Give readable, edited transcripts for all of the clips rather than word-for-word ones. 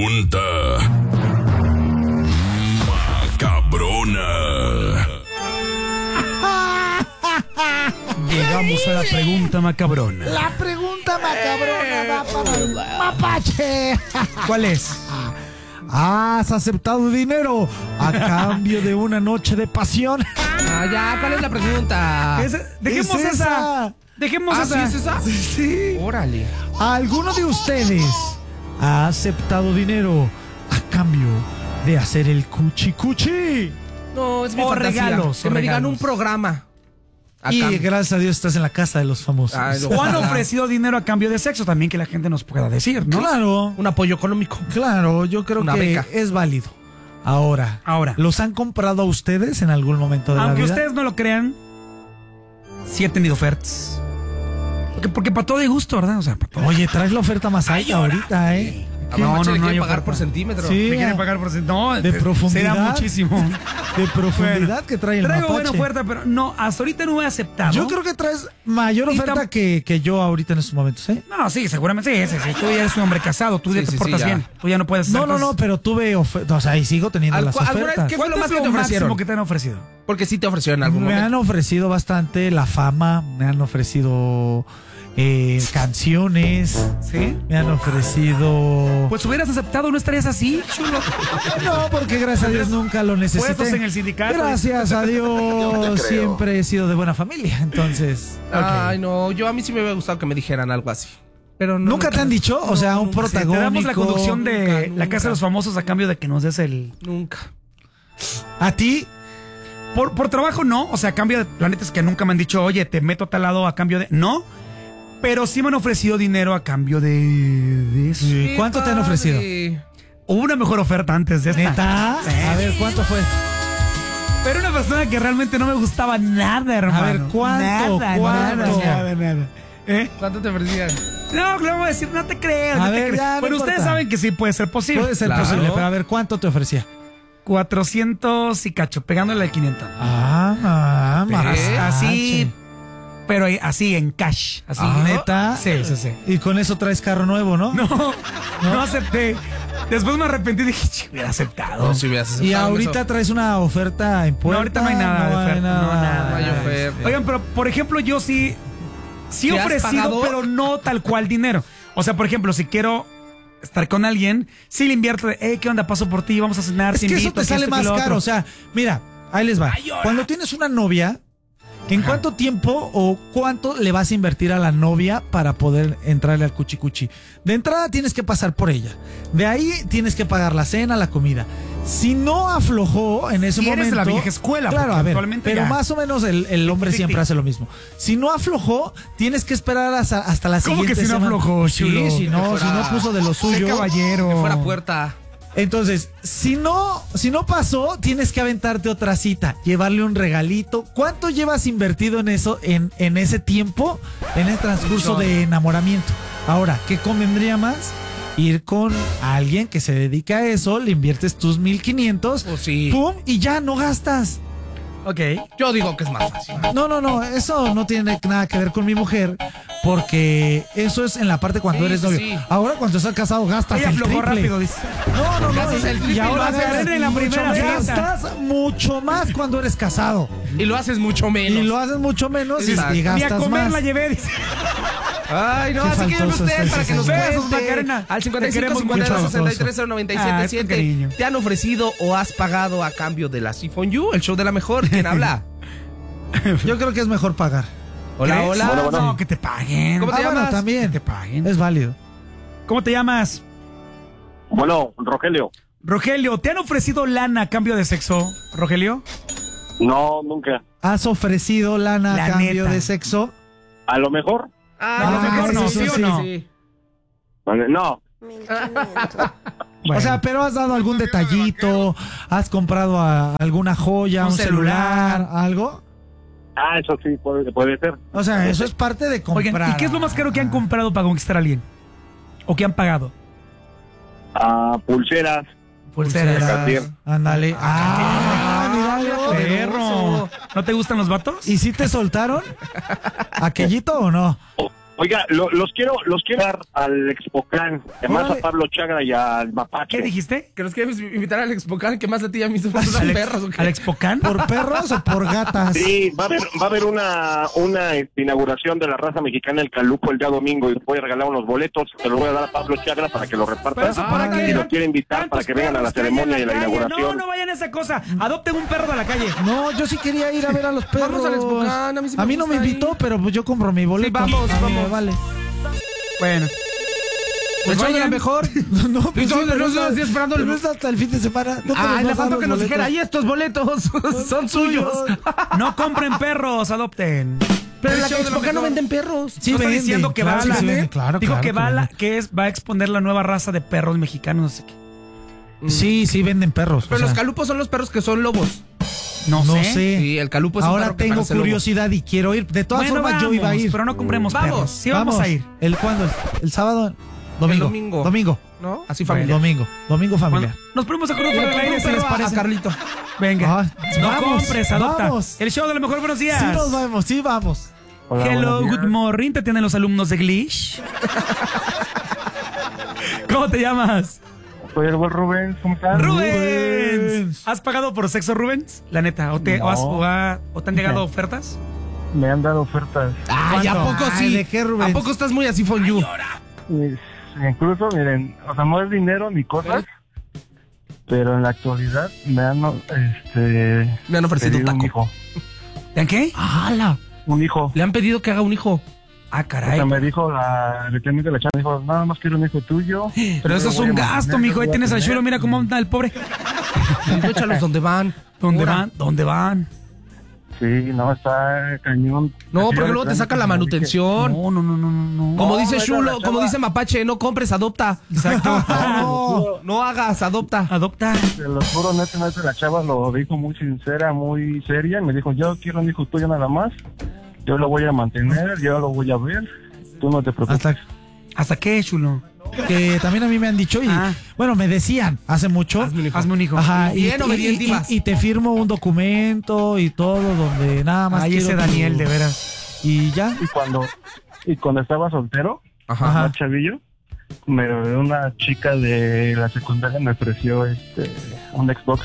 pregunta macabrona. Llegamos a la pregunta macabrona. La pregunta macabrona va para el mapache. ¿Cuál es? ¿Has aceptado dinero a cambio de una noche de pasión? Ya, ¿cuál es la pregunta? Dejemos Es esa. Dejemos esa. ¿Sí es esa? Sí. Órale. ¿Alguno de ustedes ha aceptado dinero a cambio de hacer el cuchi cuchi? No, es mi O fantasía. regalos, Que o me digan regalos. un programa. Y Acá. gracias a Dios estás en la casa de los famosos. Ay, ¿O han ojalá. ofrecido dinero a cambio de sexo? También que la gente nos pueda decir, ¿no? Claro, Un apoyo económico. claro, yo creo Una que beca. es válido. Ahora, ¿los han comprado a ustedes en algún momento de Aunque la vida? ustedes no lo crean, sí he tenido ofertas. Porque para todo hay gusto, ¿verdad? O sea, para todo. Oye, traes la oferta más alta ahorita, ¿eh? A Mapache le no quieren hay pagar oferta. por centímetro. Sí. Me quieren pagar por no, de profundidad. será muchísimo. De profundidad Bueno, que trae el Traigo mapache. buena oferta, pero no, hasta ahorita no he aceptado. Yo creo que traes mayor Y oferta que yo ahorita en estos momentos, ¿eh? No, sí, seguramente sí. Tú ya eres un hombre casado, tú ya te portas ya. bien. Tú ya no puedes hacer No, pero tuve ofertas, o sea, y sigo teniendo las ¿Alguna vez ofertas. qué fue lo ¿Cuánto más es que te lo ofrecieron? máximo que te han ofrecido? Porque sí te ofrecieron en algún Me han momento. ofrecido bastante la fama, me han ofrecido canciones, ¿Sí? me han ofrecido... Pues hubieras aceptado, no estarías así, chulo. No, porque gracias a Dios nunca lo necesité. Puestos en el sindicato. Gracias a Dios siempre he sido de buena familia, entonces... Ay, no, a mí sí me hubiera gustado que me dijeran algo así. Pero no, ¿Nunca te han dicho? O sea, un Sí, te protagónico... damos la conducción de Nunca, La Casa de los Famosos a cambio de que nos des el... Nunca. ¿A ti? Por trabajo no, o sea, a cambio de... La neta es que nunca me han dicho, oye, te meto a tal lado a cambio de... No, pero sí me han ofrecido dinero a cambio de eso. Sí. ¿Cuánto te han ofrecido? Hubo una mejor oferta antes de esta. ¿Neta? Sí. A ver, ¿cuánto fue? Pero una persona que realmente no me gustaba nada, hermano. A ver, ¿cuánto? Nada, ¿Cuánto? nada. ¿Eh? ¿Cuánto te ofrecían? No, le voy a decir, no te creas. A no ver, te creas. ya, no Pero ustedes importa. saben que sí puede ser posible. Puede ser Claro. posible, pero a ver, ¿cuánto te ofrecía? 400 y cacho, pegándole al 500. Así, pero así en cash. Así. ¿Neta? Sí. Y con eso traes carro nuevo, ¿no? No acepté. Después me arrepentí y dije, "Ch, hubiera aceptado. No, si hubieras Y aceptado ahorita eso. traes una oferta en puerta. No, ahorita no hay nada de hay oferta. nada. No hay oferta. Oigan, pero por ejemplo, yo sí he ¿Te has ofrecido, pagado? pero no tal cual dinero. O sea, por ejemplo, si quiero estar con alguien, sí le invierto de, hey, ¿qué onda? Paso por ti, vamos a cenar, Es te que eso invito, te aquí sale esto, aquí más lo caro. otro. O sea, mira, ahí les va. Cuando tienes una novia, ¿en cuánto tiempo o cuánto le vas a invertir a la novia para poder entrarle al cuchicuchi? De entrada tienes que pasar por ella. De ahí tienes que pagar la cena, la comida. Si no aflojó en ese Si eres momento... de la vieja escuela, Claro, porque a ver, actualmente pero ya- más o menos el hombre siempre hace lo mismo. Si no aflojó, tienes que esperar hasta la ¿Cómo siguiente que si no semana. aflojó, chulo? Sí, si no puso de lo Sé suyo. caballero. Que fuera puerta. Entonces, si no pasó, tienes que aventarte otra cita, llevarle un regalito. ¿Cuánto llevas invertido en eso, en ese tiempo, en el transcurso de enamoramiento? Ahora, ¿qué convendría más? Ir con alguien que se dedica a eso, le inviertes tus 1,500, Pues sí. pum, y ya no gastas. Ok. Yo digo que es más fácil. No, eso no tiene nada que ver con mi mujer, porque eso es en la parte cuando Sí, eres novio. sí. Ahora cuando estás casado gastas Ella el aflojó triple. rápido, dice. No. Gastas el triple y y ahora lo haces gastas en la mucho primera más. cita. Gastas mucho más cuando eres casado. Y lo haces mucho menos. Y lo haces mucho menos Exacto. y Ni a gastas comer más. la llevé, dice. Ay, no, Qué así que llame faltoso usted está para ese que nos señor. cuente. Besos, Macarena. Al Te 55 queremos 50 mucho. 63 097 Ah, 7. con cariño. ¿Te han ofrecido o has pagado a cambio de la Siphon You? El show de la mejor. ¿Quién habla? Yo creo que es mejor pagar. Hola, ¿Crees? hola. No, que te paguen. ¿Cómo te bueno, llamas? también. Que te paguen. Es válido. ¿Cómo te llamas? Bueno, Rogelio. Rogelio, ¿te han ofrecido lana a cambio de sexo, Rogelio? No, nunca. ¿Has ofrecido lana La a cambio neta. de sexo? A lo mejor. A lo mejor no, eso ¿sí o sí. no? Vale, no. O sea, pero has dado algún detallito, has comprado alguna joya, Un un celular, algo. Ah, eso sí, puede ser. O sea, eso es parte de comprar. Oigan, ¿y qué es lo más caro que han comprado para conquistar a alguien? ¿O que han pagado? Pulseras. Pulseras. Cartier. Ándale. Míralo. Perro. ¿No te gustan los vatos? ¿Y si te soltaron? ¿Aquellito o no? Oiga, los quiero dar al Expocán, además Órale. a Pablo Chagra y al Mapache. ¿Qué dijiste? Que nos quieres invitar al Expocal, que más a ti y a mí somos unos perros. ¿O qué? ¿Al Expocán? ¿Por perros o por gatas? Sí, va a haber una inauguración de la raza mexicana El Calupo el día domingo y voy a regalar unos boletos, se los voy a dar a Pablo Chagra para que lo reparta. ¿Pero eso para qué? Y lo quiere invitar para que vengan a la ceremonia y la inauguración. No vayan a esa cosa. Adopten un perro de la calle. No, yo sí quería ir a ver a los perros. Vamos al Expocán, a mí sí me A mí no me gusta invitó, ir. pero pues yo compro mi boleto. Sí, vamos, A mí vamos. me vale. Bueno. Pues vayan. vayan mejor. No, pues Yo sí, pero estoy así esperando el- pero es hasta el fin de semana. No te Ah, los le vas a falta dar que los nos dijera, boletos. ahí estos boletos son suyos. No compren perros, adopten. Pero en El la show de lo Expocal no mejor. venden perros. Sí, No está venden, diciendo que claro va a que la, sí venden, claro, dijo claro que que va a venden. va a exponer la nueva raza de perros mexicanos, no sé qué. Sí venden perros. Pero o sea, los calupos son los perros que son lobos. No no sé. sé. Sí, el calupo es un Ahora perro que tengo parece lobo. curiosidad y quiero ir. De todas Bueno, formas, yo iba a vamos, ir. pero no compremos Vamos. perros. Sí, vamos a ir. ¿Cuándo? ¿El sábado? Domingo. El domingo. Domingo. ¿No? Así Bueno. familiar. Domingo familiar. Bueno, nos ponemos a acuerdo Le fuera del compro aire un si les perro a parece. Carlito. Venga. Ah, no vamos, compres, adopta. vamos. El show de lo mejor, buenos días. Sí nos vamos, sí vamos. Hola, Hello, buenos días. good morning. Te tienen los alumnos de Glish. ¿Cómo te llamas? Soy el buen Rubén, ¿cómo estás? Rubens. ¿Has pagado por sexo, Rubens? La neta. ¿O te, No. o te han llegado ofertas? Me han dado ofertas. Ay, ¿a poco Ay, sí? ¿de qué, Rubén? ¿A poco estás muy así, for you? Incluso, miren, o sea, no es dinero ni cosas, pero en la actualidad me han Me han ofrecido un pedido un taco. hijo. ¿En qué? ¡Hala! Un hijo. Le han pedido que haga un hijo. Ah, O caray. sea, me dijo literalmente la chava, me dijo, nada más quiero un hijo tuyo. Pero eso es un gasto, mijo. Ahí tienes al chulo. Mira cómo anda el pobre. Échalos donde van. ¿Dónde Ahora. van? ¿Dónde van? Sí, no, está cañón. No, Así porque de luego te plano, saca la como manutención. No. Como No, dice esa Chulo, la como chava. dice Mapache, no compres, adopta. Exacto. No, No hagas, adopta. Adopta. te lo juro, neta, la chava lo dijo muy sincera, muy seria. Me dijo, yo quiero un hijo tuyo nada más. Yo lo voy a mantener, yo lo voy a ver. Tú no te preocupes. ¿Hasta qué, chulo? Que también a mí me han dicho y Ah. bueno, me decían hace mucho. Hazme un hijo. Ajá, Bien obediente ibas. y te firmo un documento y todo donde nada más Ay, quiero ese tu- Daniel, de veras. Y ya. Y cuando estaba soltero, Ajá. más chavillo, una chica de la secundaria me ofreció un Xbox.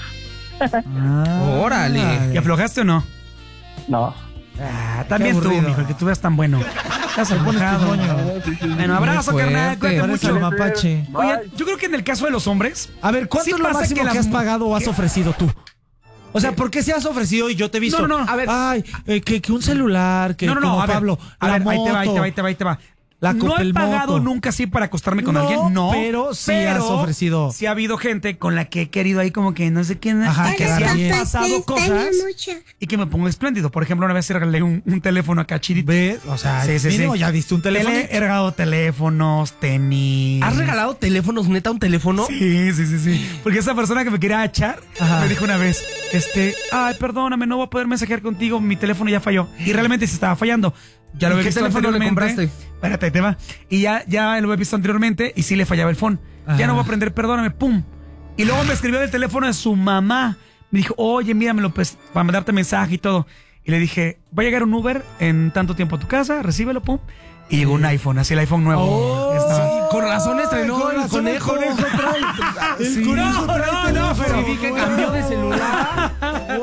Órale. ¿Y aflojaste o no? No. Ah, también tú, aburrido. mijo, que tú veas tan bueno. Estás aflojado. Bueno, abrazo, Muy carnal. fuerte. Cuídate Parece mucho. el mapache. Oye, yo creo que en el caso de los hombres, A ver, ¿cuánto Sí es lo pasa máximo que que, las has mu- pagado o has que- ofrecido tú? O sea, ¿por qué se has ofrecido y yo te he visto? No. A ver. Ay, que un celular, que como a ver, Pablo, a la ver, ahí te va, moto. ahí te va. La no he Coppel pagado moto. nunca así para acostarme con No, alguien, no. pero sí has ofrecido. Sí ha habido gente con la que he querido ahí como que no sé quién. Ajá, que quedar sí han bien. pasado cosas y que me pongo espléndido. Por ejemplo, una vez sí regalé un teléfono acá chidito. ¿Ves? O sea, mínimo ya diste un teléfono. He regalado teléfonos, tenis. ¿Has regalado teléfonos, neta, un teléfono? Sí. Porque esa persona que me quería echar Ajá. me dijo una vez, ay, perdóname, no voy a poder mensajear contigo, mi teléfono ya falló. Y realmente se estaba fallando. Ya lo ¿Y había qué visto teléfono le anteriormente. compraste? Espérate, ahí te va. Y ya lo había visto anteriormente y sí le fallaba el phone. Ajá. Ya no voy a aprender, perdóname, pum. Y luego me escribió del teléfono de su mamá. Me dijo, oye, míramelo pues, para mandarte mensaje y todo. Y le dije, va a llegar un Uber en tanto tiempo a tu casa, recíbelo, pum. Y llegó un iPhone, así el iPhone nuevo. Oh, Estaba- Sí, con razón estrenó con el razón el conejo. trae. Sí. No, pero Sí, vi que cambió de celular.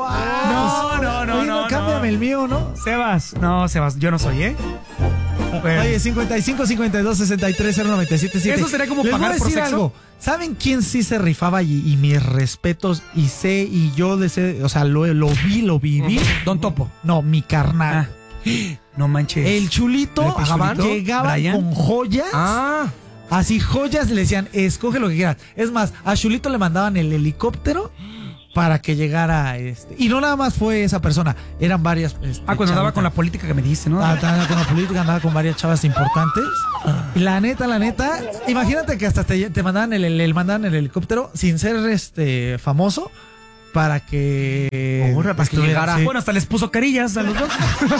No. Cámbiame el mío, ¿no? Sebas, yo no soy, ¿eh? Bueno. Oye, 55 52 63 097 7. Eso sería como Les voy pagar a por decir sexo. algo. ¿Saben quién sí se rifaba y mis respetos y sé y yo deseo, o sea, lo viví? Don Topo. No, mi carnal. No manches. El chulito ¿El Chulito? llegaba ¿Brian? con joyas. Ah, Así joyas le decían, escoge lo que quieras. Es más, a Chulito le mandaban el helicóptero para que llegara Y no nada más fue esa persona, eran varias. Cuando andaba con la política que me dijiste, ¿no? Andaba con la política, andaba con varias chavas importantes. Y la neta, imagínate que hasta te mandaban mandaban el helicóptero sin ser famoso para que Ahora, para que estuviera- llegara. sí. Bueno, hasta les puso carillas a los dos.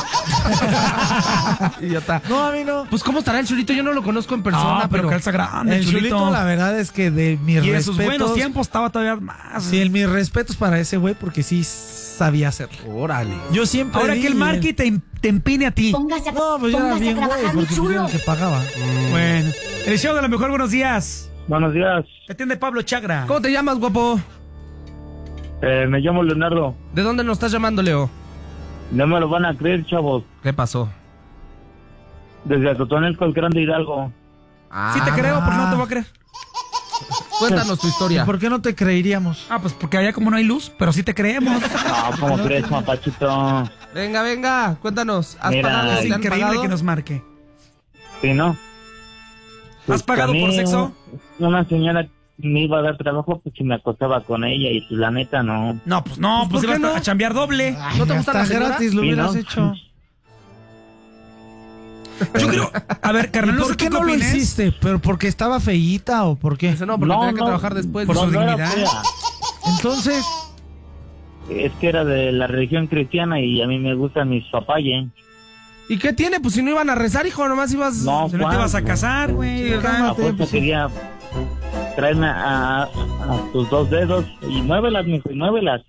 idiota. No, a mí no. Pues, ¿cómo estará el chulito? Yo no lo conozco en persona, pero calza grande, El chulito, la verdad es que de mis Y en respetos. sus buenos tiempos estaba todavía más. Sí, mis respetos para ese güey, porque sí sabía hacerlo. Órale. Yo siempre Ahora que el marque te empine a ti. Póngase a, No, pues yo era póngase a bien güey, trabajar, mi porque pues yo era chulo. el que pagaba. Bueno, el show de la mejor, buenos días. Buenos días. Te atiende Pablo Chagra. ¿Cómo te llamas, guapo? Me llamo Leonardo. ¿De dónde nos estás llamando, Leo? No me lo van a creer, chavos. ¿Qué pasó? Desde Atotonilco, el Grande Hidalgo. Sí te creo, porque no te voy a creer. Cuéntanos tu ¿Y historia. por qué no te creeríamos? Ah, pues porque allá como no hay luz, pero sí te creemos. No, ¿cómo crees, mapachito? Venga, cuéntanos. ¿Has Mira, pagado? Es ¿Te han increíble pagado? que nos marque. Sí, ¿no? ¿Has pagado a mí, por sexo? Una señora me iba a dar trabajo, pues si me acostaba con ella y pues la neta no. No, pues no, ¿Pues pues por qué ibas no? a chambear doble. ¿No te gusta la Hasta señora? gratis lo Sí, hubieras ¿no? hecho. Yo creo, a ver, carnal, no sé ¿Por tú qué no lo opines. hiciste? ¿Pero porque estaba feíta o por qué? Dice, no, porque No, tenía que no. trabajar después. Por no, su no era dignidad. fea. Entonces, Es que era de la religión cristiana y a mí me gustan mis papayes. ¿Y qué tiene? Pues si no iban a rezar, hijo, nomás ibas... No, Si no te ibas a casar, güey, ¿verdad? A fuerza quería traerme a tus dos dedos y muévelas, mijo, y muévelas.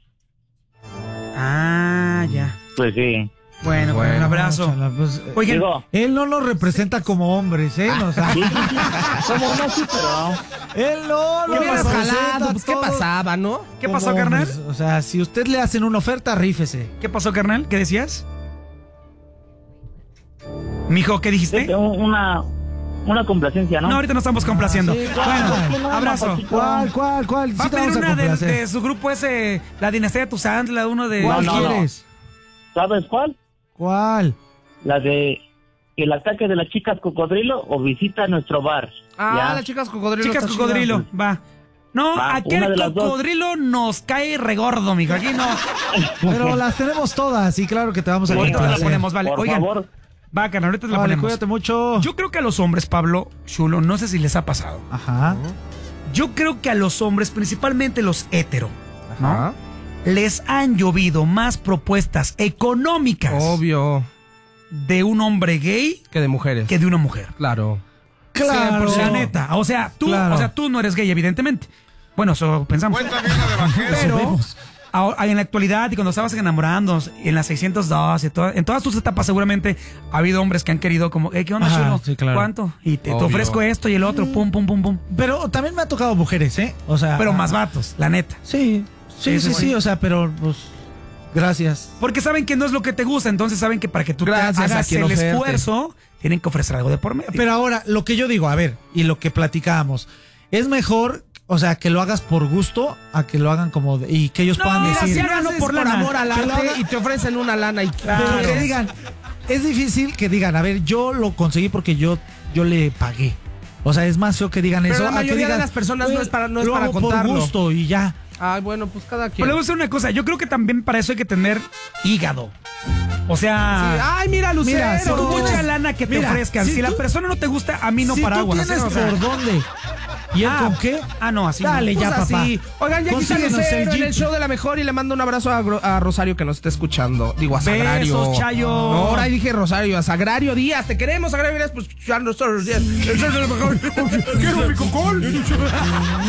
Ah, ya. Pues sí. Bueno, Bueno, un abrazo. chala, pues, Oigan, Digo, él no nos representa como hombres, ¿eh? O sea, sí, como no, sí, pero él no ¿Qué nos hubieras representa jalado? Pues, ¿qué todos pasaba, no? ¿qué como pasó, carnal? hombres. O sea, si usted le hacen una oferta, rífese. ¿Qué pasó, carnal? ¿Qué decías? Mijo, ¿qué dijiste? una complacencia, ¿no? No, ahorita no estamos complaciendo. Sí, Bueno, abrazo. ¿Cuál? Va Sí a te pedir vamos a una complacer. de su grupo ese, la dinastía de Tuzán, la uno de... ¿Cuál No, no, no. quieres? ¿Sabes cuál? ¿Cuál? La de el ataque de las chicas cocodrilo o visita a nuestro bar. Ah, ¿Ya? las chicas cocodrilo. Chicas está cocodrilo, va. No, Va, aquí una el de las dos. cocodrilo nos cae regordo, mijo. Aquí no. Pero las tenemos todas y claro que te vamos a Ahorita te la complacer. ponemos, vale. Por Oigan, favor. va, carnal, ahorita te la Vale, ponemos. cuídate mucho. Yo creo que a los hombres, Pablo, chulo, no sé si les ha pasado. Ajá. Yo creo que a los hombres, principalmente los hetero, ¿no? Ajá. Les han llovido más propuestas económicas Obvio. de un hombre gay Que de mujeres. que de una mujer. Claro. Claro. La neta. O sea, tú no eres gay, evidentemente. Bueno, eso pensamos. Pero vemos. en la actualidad y cuando estabas enamorándonos, en las 602 y en todas tus etapas seguramente ha habido hombres que han querido como, ¿qué onda, Ajá, chulo? sí, claro. ¿Cuánto? Y te Obvio. ofrezco esto y el otro, pum, pum, pum, pum. Pero también me ha tocado mujeres, ¿eh? O sea. Pero más vatos, la neta. Sí, Sí, sí, sí. o sea, pero pues. Gracias. Porque saben que no es lo que te gusta, entonces saben que para que tú te Gracias a hagas quien el oferte. esfuerzo, tienen que ofrecer algo de por medio. Pero ahora, lo que yo digo, a ver, y lo que platicábamos, es mejor, o sea, que lo hagas por gusto a que lo hagan como y que ellos No, puedan mira, decir. si háganlo por lana. amor al Que lo arte haga- y te ofrecen una lana y Pero que digan, es difícil que digan, a ver, yo lo conseguí porque yo le pagué. O sea, es más feo que digan Pero eso. la a que mayoría de digan, las personas no "Pues, es para lo hago contarlo". por gusto y ya. Ay, bueno, pues cada Pero quien. le voy a decir una cosa, yo creo que también para eso hay que tener hígado. O sea, Ay, mira, Lucero. Mira, si por tú mucha tienes- lana que te mira, ofrezcan, si si la tú- persona no te gusta, a mí no si paraguas. tú tienes o sea, por dónde y él Ah, con qué, no, así no. dale Pues ya, papá. así. Oigan, ya aquí está Consíguenos Lucero el en el Jeep. show de la mejor y le mando un abrazo a Rosario que nos está escuchando. Digo, a Sagrario. Besos, Chayo. No, ahora dije Rosario, a Sagrario Díaz. Te queremos, Sagrario Díaz, pues escuchando todos los días. El show de la mejor. Quiero mi cocol.